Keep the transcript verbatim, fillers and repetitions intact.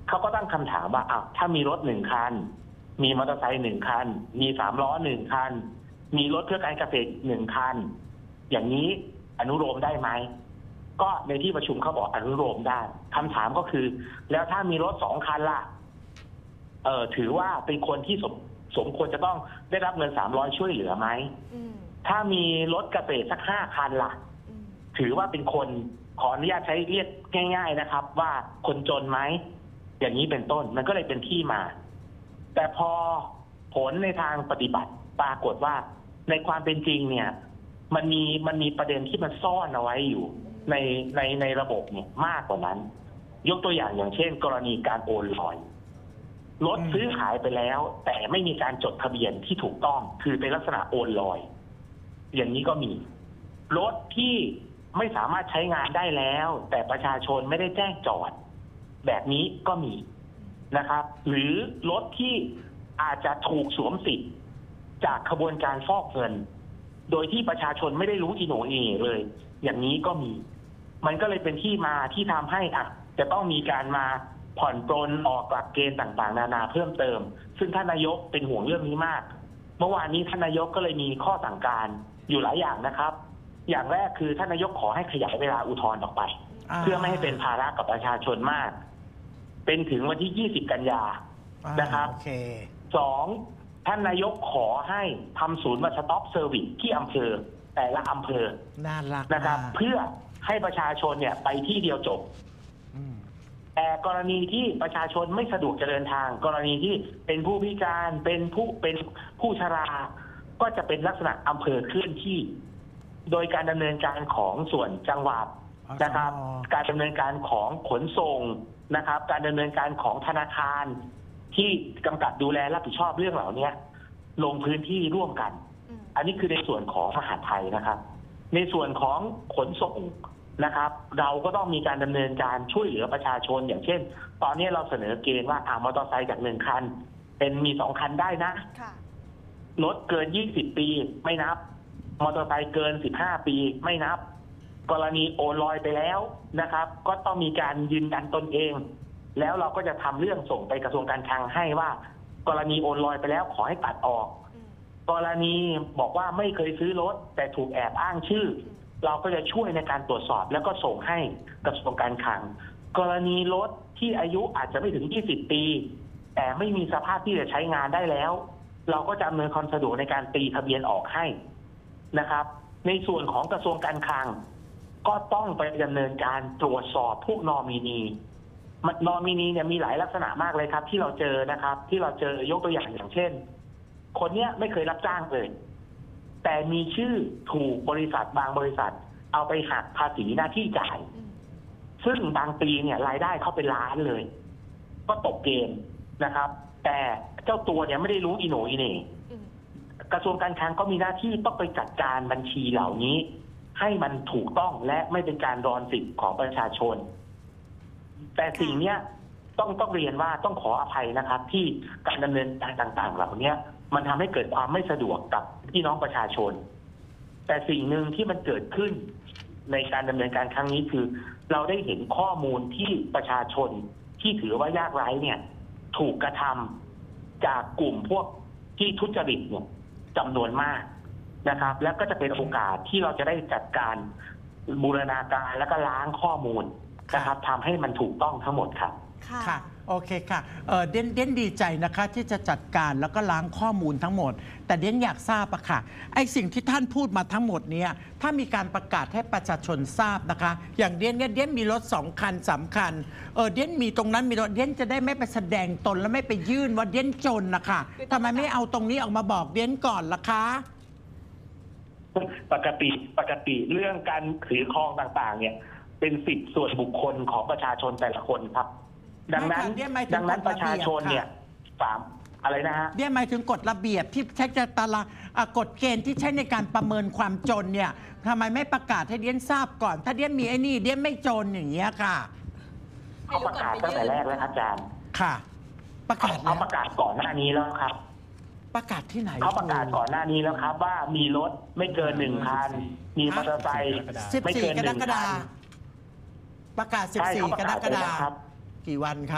เขาก็ตั้งคำถามว่าอ้าวถ้ามีรถหนึ่งคันมีมอเตอร์ไซค์หนึ่งคันมีสามล้อหนึ่งคันมีรถเพื่อการเกษตรหนึ่งคันอย่างนี้อนุโลมได้ไหมก็ในที่ประชุมเขาบอกอนุโลมได้คำถามก็คือแล้วถ้ามีรถสองคันล่ะเออถือว่าเป็นคนที่สมสมควรจะต้องได้รับเงินสามร้อยช่วยเหลือไหมถ้ามีรถเกษตรสักห้าคันล่ะถือว่าเป็นคนขออนุญาตใช้เรียกง่ายๆนะครับว่าคนจนไหมอย่างนี้เป็นต้นมันก็เลยเป็นที่มาแต่พอผลในทางปฏิบัติปรากฏว่าในความเป็นจริงเนี่ยมันมีมันมีประเด็นที่มันซ่อนเอาไว้อยู่ในในในระบบเนี่ยมากกว่านั้นยกตัวอย่างอย่างเช่นกรณีการโอนลอยรถซื้อขายไปแล้วแต่ไม่มีการจดทะเบียนที่ถูกต้องคือเป็นลักษณะโอนลอยอย่างนี้ก็มีรถที่ไม่สามารถใช้งานได้แล้วแต่ประชาชนไม่ได้แจ้งจอดแบบนี้ก็มีนะครับหรือรถที่อาจจะถูกสวมสิทธิ์จากขบวนการฟอกเงินโดยที่ประชาชนไม่ได้รู้อีโหน่อีเหน่เลยอย่างนี้ก็มีมันก็เลยเป็นที่มาที่ทำให้อ่ะจะต้องมีการมาผ่อนปรนออกหลักเกณฑ์ต่างๆนานาเพิ่มเติมซึ่งท่านนายกเป็นห่วงเรื่องนี้มากเมื่อวานนี้ท่านนายกก็เลยมีข้อสั่งการอยู่หลายอย่างนะครับอย่างแรกคือท่านนายกขอให้ขยายเวลาอุทธรณ์ออกไปเพื่อไม่ให้เป็นภาระกับประชาชนมากเป็นถึงวันที่ยี่สิบกันยานะครับสองท่านนายกขอให้ทำศูนย์มาสต็อปเซอร์วิสที่อำเภอแต่ละอำเภอน่ารักนะครับเพื่อให้ประชาชนเนี่ยไปที่เดียวจบแต่กรณีที่ประชาชนไม่สะดวกจะเดินทางกรณีที่เป็นผู้พิการเป็นผู้เป็นผู้ชราก็จะเป็นลักษณะอำเภอเคลื่อนที่โดยการดำเนินการของส่วนจังหวัดนะครับการดำเนินการของขนส่งนะครับการดำเนินการของธนาคารที่กำกับดูแลรับผิดชอบเรื่องเหล่านี้ลงพื้นที่ร่วมกันอันนี้คือในส่วนของมหาดไทยนะครับในส่วนของขนส่งนะครับเราก็ต้องมีการดำเนินการช่วยเหลือประชาชนอย่างเช่นตอนนี้เราเสนอเกณฑ์ว่าอ่ามอเตอร์ไซค์จากหนึ่งคันเป็นมีสองคันได้นะรถเกินยี่สิบปีไม่นับมอเตอร์ไซค์เกินสิบห้าปีไม่นับกรณีโอนลอยไปแล้วนะครับก็ต้องมีการยืนยันตนเองแล้วเราก็จะทำเรื่องส่งไปกระทรวงการคลังให้ว่ากรณีโอนลอยไปแล้วขอให้ตัดออกกรณีบอกว่าไม่เคยซื้อรถแต่ถูกแอบอ้างชื่อเราก็จะช่วยในการตรวจสอบแล้วก็ส่งให้กระทรวงการคลังกรณีรถที่อายุอาจจะไม่ถึงยี่สิบปีแต่ไม่มีสภาพที่จะใช้งานได้แล้วเราก็จะอำนวยความสะดวกในการตีทะเบียนออกให้นะครับในส่วนของกระทรวงการคลังก็ต้องไปดำเนินการตรวจสอบพวกนอมินีนอมินีเนี่ยมีหลายลักษณะมากเลยครับที่เราเจอนะครับที่เราเจอยกตัวอย่างอย่างเช่นคนเนี้ยไม่เคยรับจ้างเลยแต่มีชื่อถูกบริษัทบางบริษัทเอาไปหักภาษีหน้าที่จ่ายซึ่งบางปีเนี่ยรายได้เขาเป็นล้านเลยก็ตกเกณฑ์นะครับแต่เจ้าตัวเนี่ยไม่ได้รู้อีโหน่อีเหน่กระทรวงการคลังก็มีหน้าที่ต้องไปจัดการบัญชีเหล่านี้ให้มันถูกต้องและไม่เป็นการรอนสิทธิ์ของประชาชนแต่สิ่งนี้ต้องต้องเรียนว่าต้องขออภัยนะครับที่การดำเนินการต่างๆเหล่านี้มันทำให้เกิดความไม่สะดวกกับพี่น้องประชาชนแต่สิ่งหนึ่งที่มันเกิดขึ้นในการดำเนินการครั้งนี้คือเราได้เห็นข้อมูลที่ประชาชนที่ถือว่ายากไร้เนี่ยถูกกระทำจากกลุ่มพวกที่ทุจริตเนี่ยจำนวนมากนะครับแล้วก็จะเป็นโอกาสที่เราจะได้จัดการบูรณาการแล้วก็ล้างข้อมูลนะครับทำให้มันถูกต้องทั้งหมดครับค่ะโอเคค่ะเออเด่นเด่นดีใจนะคะที่จะจัดการแล้วก็ล้างข้อมูลทั้งหมดแต่เด่นอยากทราบอะค่ะไอ้สิ่งที่ท่านพูดมาทั้งหมดเนี่ยถ้ามีการประกาศให้ประชาชนทราบนะคะอย่างเด่นเนี่ยเด่นมีรถสองคันสามคันเออเด่นมีตรงนั้นมีรถเด่นจะได้ไม่ไปแสดงตนแล้วไม่ไปยื่นว่าเด่นจนนะคะทำไมไม่เอาตรงนี้ออกมาบอกเด่นก่อนล่ะคะปกติปกติเรื่องการถือครองต่างๆเนี่ยเป็นสิทธิส่วนบุคคลของประชาชนแต่ละคนครับดังนั้นดังนั้นประชาชนเนี่ยสามอะไรนะฮะเรียกหมายถึงกฎระเบียบที่ใช้จะตารางกฎเกณฑ์ที่ใช้ในการประเมินความจนเนี่ยทำไมไม่ประกาศให้เดียนทราบก่อนถ้าเดียนมีไอ้นี่เดียนไม่จนอย่างเงี้ยค่ะเขาประกาศตั้งแต่แรกแล้วครับอาจารย์ค่ะประกาศเขาประกาศก่อนหน้านี้แล้วครับประกาศที่ไหนเขาประกาศก่อนหน้านี้แล้วครับว่ามีรถไม่เกินหนึ่งคันมีมอเตอร์ไซค์ไม่เกินหนึ่งคันประกาศสิบสี่กรกฎาคมกี่วันครับ